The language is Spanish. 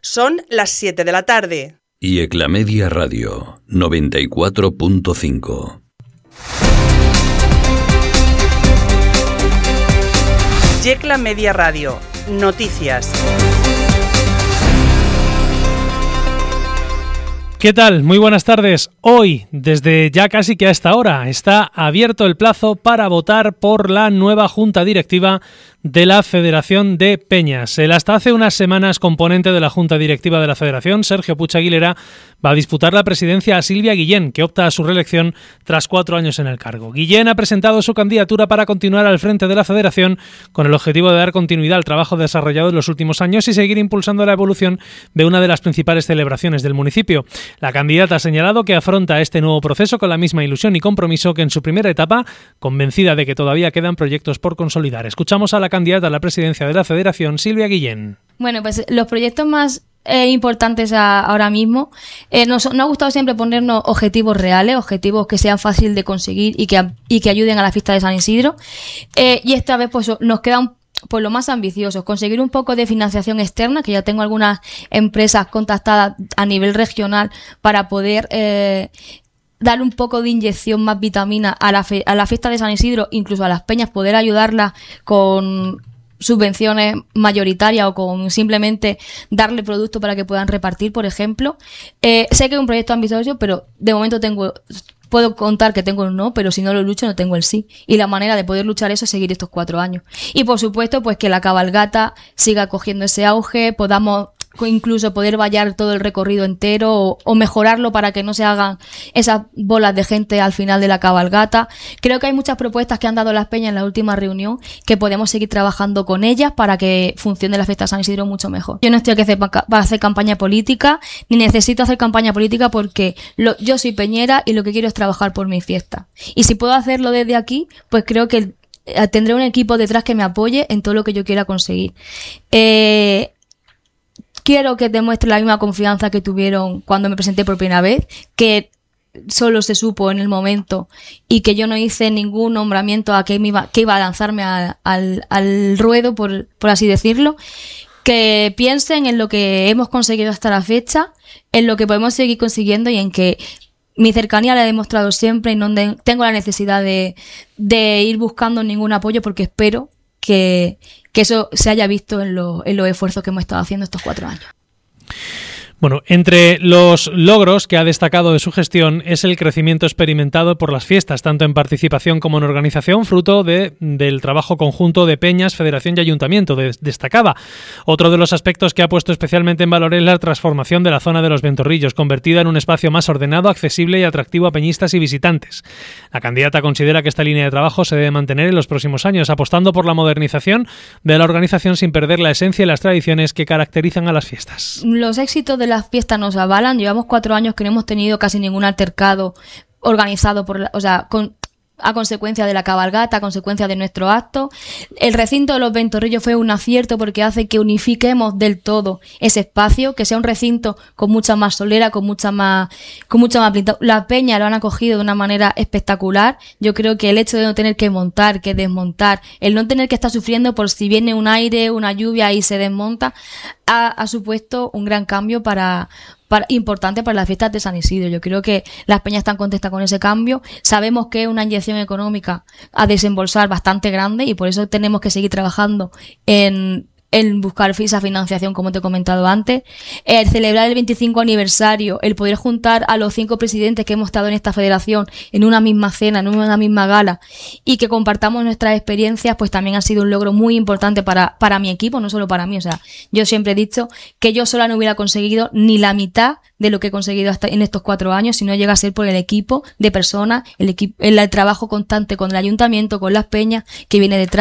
Son las 7 de la tarde. Y Eclamedia Radio 94.5. Yecla Media Radio. Noticias. ¿Qué tal? Muy buenas tardes. Hoy, desde ya casi que a esta hora, está abierto el plazo para votar por la nueva Junta Directiva de la Federación de Peñas. El hasta hace unas semanas componente de la Junta Directiva de la Federación, Sergio Puig Aguilera, va a disputar la presidencia a Silvia Guillén, que opta a su reelección tras 4 años en el cargo. Guillén ha presentado su candidatura para continuar al frente de la Federación con el objetivo de dar continuidad al trabajo desarrollado en los últimos años y seguir impulsando la evolución de una de las principales celebraciones del municipio. La candidata ha señalado que afronta este nuevo proceso con la misma ilusión y compromiso que en su primera etapa, convencida de que todavía quedan proyectos por consolidar. Escuchamos a la candidata a la presidencia de la Federación, Silvia Guillén. Bueno, pues los proyectos más importantes ahora mismo, nos ha gustado siempre ponernos objetivos reales, objetivos que sean fáciles de conseguir y que ayuden a la fiesta de San Isidro. Y esta vez pues nos queda pues lo más ambicioso, conseguir un poco de financiación externa, que ya tengo algunas empresas contactadas a nivel regional para poder dar un poco de inyección, más vitamina a la fiesta de San Isidro, incluso a las peñas, poder ayudarlas con subvenciones mayoritarias o con simplemente darle producto para que puedan repartir, por ejemplo. Sé que es un proyecto ambicioso, pero de momento puedo contar que tengo un no, pero si no lo lucho no tengo el sí. Y la manera de poder luchar eso es seguir estos 4 años. Y por supuesto, pues que la cabalgata siga cogiendo ese auge, podamos incluso poder vallar todo el recorrido entero o mejorarlo para que no se hagan esas bolas de gente al final de la cabalgata. Creo que hay muchas propuestas que han dado las peñas en la última reunión que podemos seguir trabajando con ellas para que funcione la fiesta de San Isidro mucho mejor. Yo no estoy aquí para hacer campaña política, ni necesito hacer campaña política porque yo soy peñera y lo que quiero es trabajar por mi fiesta. Y si puedo hacerlo desde aquí, pues creo que tendré un equipo detrás que me apoye en todo lo que yo quiera conseguir. Quiero que demuestre la misma confianza que tuvieron cuando me presenté por primera vez, que solo se supo en el momento y que yo no hice ningún nombramiento a que iba a lanzarme al ruedo, por así decirlo. Que piensen en lo que hemos conseguido hasta la fecha, en lo que podemos seguir consiguiendo y en que mi cercanía la he demostrado siempre y no tengo la necesidad de ir buscando ningún apoyo porque espero que eso se haya visto en los esfuerzos que hemos estado haciendo estos 4 años. Bueno, entre los logros que ha destacado de su gestión es el crecimiento experimentado por las fiestas, tanto en participación como en organización, fruto del trabajo conjunto de peñas, federación y ayuntamiento, destacaba. Otro de los aspectos que ha puesto especialmente en valor es la transformación de la zona de los Ventorrillos, convertida en un espacio más ordenado, accesible y atractivo a peñistas y visitantes. La candidata considera que esta línea de trabajo se debe mantener en los próximos años, apostando por la modernización de la organización sin perder la esencia y las tradiciones que caracterizan a las fiestas. Los éxitos de las fiestas nos avalan. Llevamos 4 años que no hemos tenido casi ningún altercado organizado a consecuencia de la cabalgata, a consecuencia de nuestro acto. El recinto de los Ventorrillos fue un acierto porque hace que unifiquemos del todo ese espacio, que sea un recinto con mucha más solera, con mucha más pinta. La peña lo han acogido de una manera espectacular. Yo creo que el hecho de no tener que montar, que desmontar, el no tener que estar sufriendo por si viene un aire, una lluvia y se desmonta, ha supuesto un gran cambio importante para las fiestas de San Isidro. Yo creo que las peñas están contentas con ese cambio. Sabemos que es una inyección económica a desembolsar bastante grande y por eso tenemos que seguir trabajando en buscar esa financiación, como te he comentado antes. El celebrar el 25 aniversario, el poder juntar a los 5 presidentes que hemos estado en esta federación en una misma cena, en una misma gala y que compartamos nuestras experiencias, pues también ha sido un logro muy importante para mi equipo, no solo para mí. O sea, yo siempre he dicho que yo sola no hubiera conseguido ni la mitad de lo que he conseguido hasta en estos 4 años si no llega a ser por el equipo de personas, el trabajo constante con el ayuntamiento, con las peñas que viene detrás.